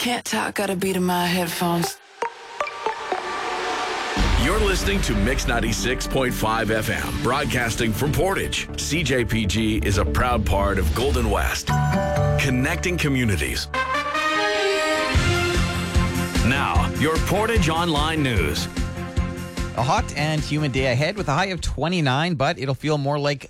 Can't talk, got a beat in my headphones. You're listening to Mix 96.5 FM, broadcasting from Portage. CJPG is a proud part of Golden West, connecting communities. Now, your Portage Online News. A hot and humid day ahead with a high of 29, but it'll feel more like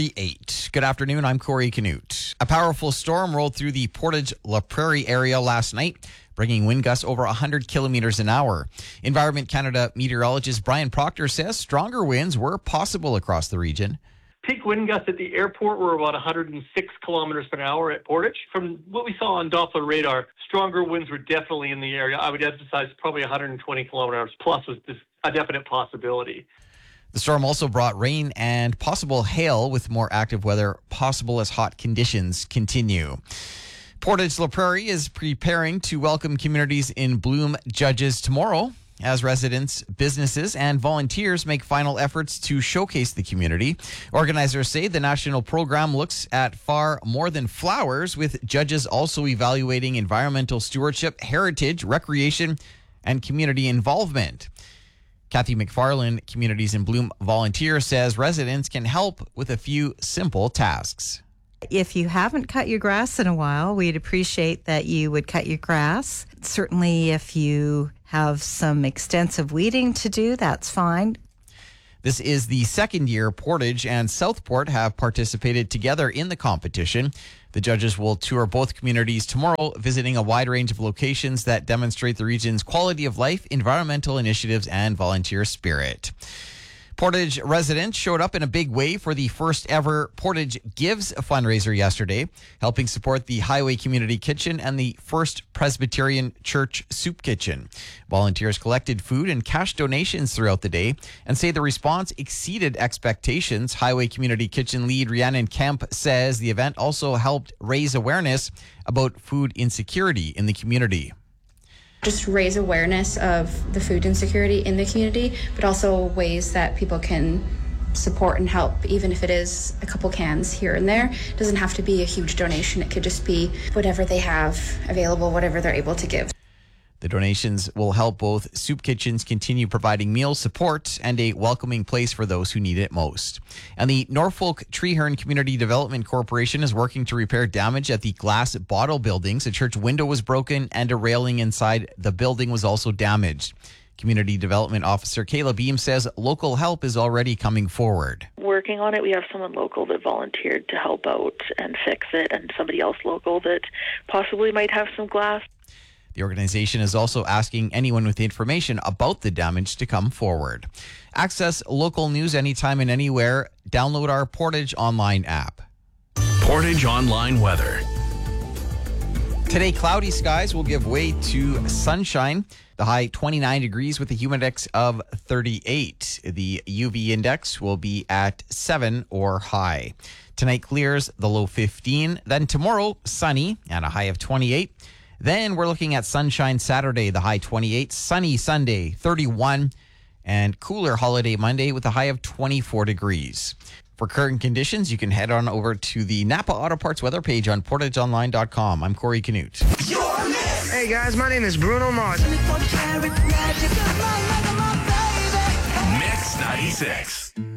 38. Good afternoon, I'm Corey Canute. A powerful storm rolled through the Portage-La Prairie area last night, bringing wind gusts over 100 kilometers an hour. Environment Canada meteorologist Brian Proctor says stronger winds were possible across the region. Peak wind gusts at the airport were about 106 kilometers per hour at Portage. From what we saw on Doppler radar, stronger winds were definitely in the area. I would emphasize probably 120 kilometers plus was a definite possibility. The storm also brought rain and possible hail, with more active weather possible as hot conditions continue. Portage-La Prairie is preparing to welcome communities in Bloom Judges tomorrow, as residents, businesses, and volunteers make final efforts to showcase the community. Organizers say the national program looks at far more than flowers, with judges also evaluating environmental stewardship, heritage, recreation, and community involvement. Kathy McFarland, Communities in Bloom volunteer, says residents can help with a few simple tasks. If you haven't cut your grass in a while, we'd appreciate that you would cut your grass. Certainly, if you have some extensive weeding to do, that's fine. This is the second year Portage and Southport have participated together in the competition. The judges will tour both communities tomorrow, visiting a wide range of locations that demonstrate the region's quality of life, environmental initiatives, and volunteer spirit. Portage residents showed up in a big way for the first ever Portage Gives fundraiser yesterday, helping support the Highway Community Kitchen and the First Presbyterian Church Soup Kitchen. Volunteers collected food and cash donations throughout the day and say the response exceeded expectations. Highway Community Kitchen lead Rhiannon Kemp says the event also helped raise awareness about food insecurity in the community. Just raise awareness of the food insecurity in the community, but also ways that people can support and help, even if it is a couple cans here and there. It doesn't have to be a huge donation. It could just be whatever they have available, whatever they're able to give. The donations will help both soup kitchens continue providing meal support and a welcoming place for those who need it most. And the Norfolk Treeherne Community Development Corporation is working to repair damage at the Glass Bottle buildings. A church window was broken and a railing inside the building was also damaged. Community Development Officer Kayla Beam says local help is already coming forward. Working on it, we have someone local that volunteered to help out and fix it, and somebody else local that possibly might have some glass. The organization is also asking anyone with information about the damage to come forward. Access local news anytime and anywhere. Download our Portage Online app. Portage Online weather. Today, cloudy skies will give way to sunshine. The high 29 degrees with a humidex of 38. The UV index will be at 7 or high. Tonight clears, the low 15. Then tomorrow, sunny and a high of 28. Then we're looking at sunshine Saturday, the high 28, sunny Sunday, 31, and cooler holiday Monday with a high of 24 degrees. For current conditions, you can head on over to the Napa Auto Parts weather page on portageonline.com. I'm Corey Canute. Hey guys, my name is Bruno Mars. Mix 96.